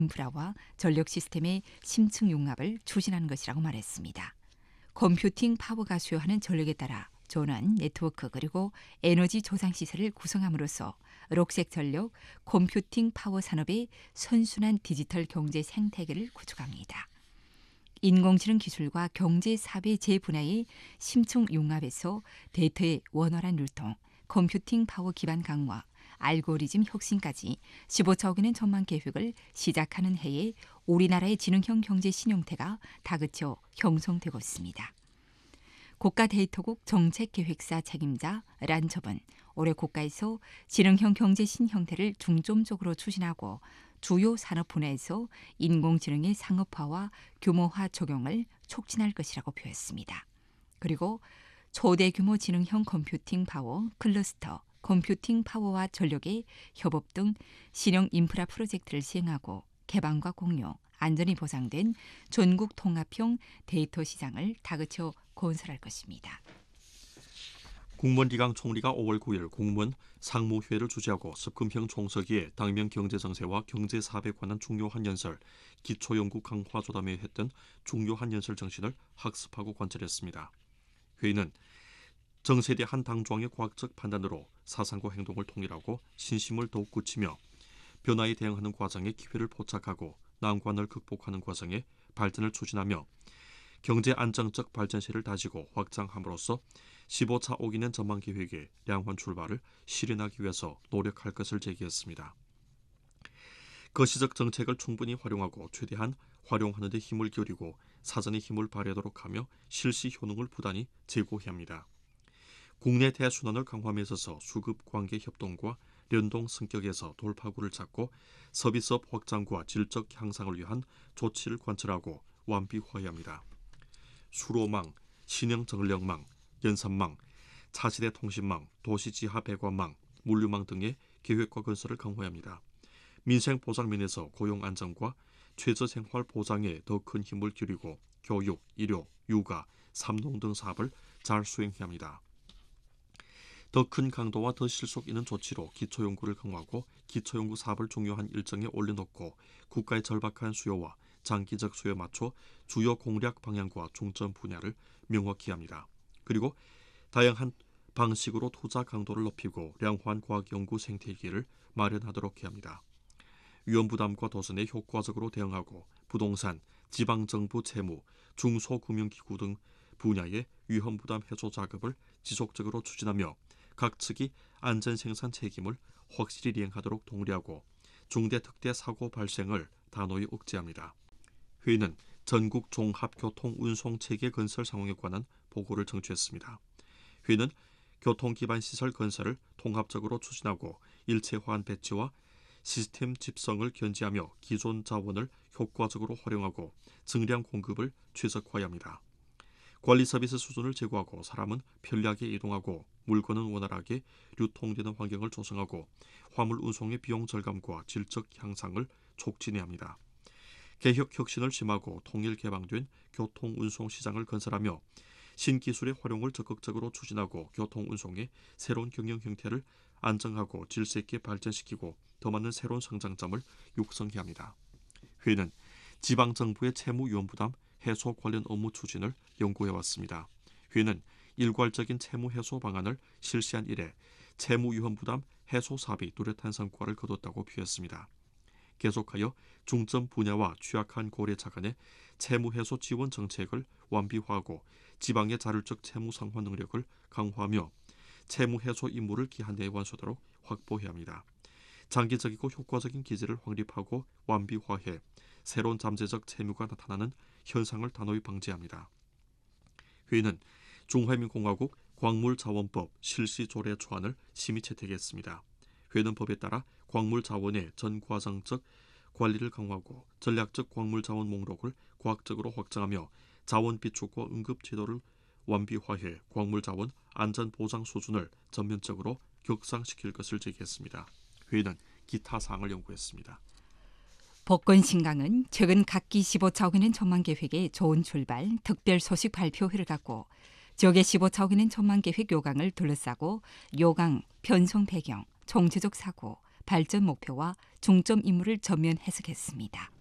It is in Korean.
인프라와 전력 시스템의 심층 융합을 추진하는 것이라고 말했습니다. 컴퓨팅 파워가 수요하는 전력에 따라 전환, 네트워크 그리고 에너지 조장 시설을 구성함으로써 록색 전력, 컴퓨팅 파워 산업의 선순환 디지털 경제 생태계를 구축합니다. 인공지능 기술과 경제 사회 재분야의 심층 융합에서 데이터의 원활한 유통, 컴퓨팅 파워 기반 강화, 알고리즘 혁신까지 15조 원의 전망 계획을 시작하는 해에 우리나라의 지능형 경제 신형태가 다그쳐 형성되고 있습니다. 국가데이터국 정책계획사 책임자 란첩은 올해 국가에서 지능형 경제 신형태를 중점적으로 추진하고 주요 산업 분야에서 인공지능의 상업화와 규모화 적용을 촉진할 것이라고 표했습니다. 그리고 초대규모 지능형 컴퓨팅 파워, 클러스터, 컴퓨팅 파워와 전력의 협업 등 신형 인프라 프로젝트를 시행하고 개방과 공유, 안전이 보장된 전국 통합형 데이터 시장을 다그쳐 건설할 것입니다. 국무원 리강 총리가 5월 9일 국무원 상무회의를 주재하고 습금형 총서기에 당면 경제정세와 경제사업에 관한 중요한 연설, 기초연구 강화조담에 했던 중요한 연설 정신을 학습하고 관찰했습니다. 회의는 정세대 한 당조항의 과학적 판단으로 사상과 행동을 통일하고 신심을 더욱 굳히며 변화에 대응하는 과정에 기회를 포착하고 난관을 극복하는 과정에 발전을 추진하며 경제 안정적 발전세를 다지고 확장함으로써 15차 5기년 전망계획의 량환 출발을 실현하기 위해서 노력할 것을 제기했습니다. 거시적 정책을 충분히 활용하고 최대한 활용하는 데 힘을 기울이고 사전에 힘을 발휘하도록 하며 실시 효능을 부단히 제고해야 합니다. 국내 대순환을 강화함에 있어서 수급관계 협동과 연동 성격에서 돌파구를 찾고 서비스업 확장과 질적 향상을 위한 조치를 관철하고 완비화해야 합니다. 수로망, 신형 전력망, 연산망, 차세대 통신망, 도시지하 배관망, 물류망 등의 계획과 건설을 강화해야 합니다. 민생 보장 면에서 고용 안정과 최저생활 보장에 더 큰 힘을 기울이고 교육, 의료, 육아, 삼농 등 사업을 잘 수행해야 합니다. 더 큰 강도와 더 실속 있는 조치로 기초연구를 강화하고 기초연구 사업을 중요한 일정에 올려놓고 국가의 절박한 수요와 장기적 수요에 맞춰 주요 공략 방향과 중점 분야를 명확히 합니다. 그리고 다양한 방식으로 투자 강도를 높이고 량환 과학연구 생태계를 마련하도록 해야 합니다. 위험부담과 도선에 효과적으로 대응하고 부동산, 지방정부 채무, 중소금융기구 등 분야의 위험부담 해소 작업을 지속적으로 추진하며 각 측이 안전생산 책임을 확실히 이행하도록 독려하고 중대특대 사고 발생을 단호히 억제합니다. 회의는 전국 종합교통운송체계 건설 상황에 관한 보고를 청취했습니다. 회의는 교통기반시설 건설을 통합적으로 추진하고 일체화한 배치와 시스템 집성을 견지하며 기존 자원을 효과적으로 활용하고 증량 공급을 최적화해야 합니다. 관리 서비스 수준을 제고하고 사람은 편리하게 이동하고 물건은 원활하게 유통되는 환경을 조성하고 화물 운송의 비용 절감과 질적 향상을 촉진해야 합니다. 개혁 혁신을 심하고 통일 개방된 교통운송 시장을 건설하며 신기술의 활용을 적극적으로 추진하고 교통운송의 새로운 경영 형태를 안정하고 질서 있게 발전시키고 더 많은 새로운 성장점을 육성해야 합니다. 회의는 지방정부의 채무 위험부담 해소 관련 업무 추진을 연구해왔습니다. 회의는 일괄적인 채무 해소 방안을 실시한 이래 채무 위험부담 해소 사업이 뚜렷한 성과를 거뒀다고 표했습니다. 계속하여 중점 분야와 취약한 고래차 간의 채무 해소 지원 정책을 완비화하고 지방의 자율적 채무 상환 능력을 강화하며 채무 해소 임무를 기한 내에 완수하도록 확보해야 합니다. 장기적이고 효과적인 기제를 확립하고 완비화해 새로운 잠재적 채무가 나타나는 현상을 단호히 방지합니다. 회의는 중화민공화국 광물자원법 실시 조례 초안을 심의 채택했습니다. 회의는 법에 따라 광물자원의 전과정적 관리를 강화하고 전략적 광물자원 목록을 과학적으로 확장하며 자원 비축과 응급 제도를 완비화해 광물자원 안전보장 수준을 전면적으로 격상시킬 것을 제기했습니다. 회의는 기타 사항을 연구했습니다. 복권 신강은 최근 각기 15차 원의 전망계획의 좋은 출발, 특별 소식 발표회를 갖고 지역의 15차 원의 전망계획 요강을 둘러싸고 요강, 편성 배경, 총체적 사고, 발전 목표와 중점 임무를 전면 해석했습니다.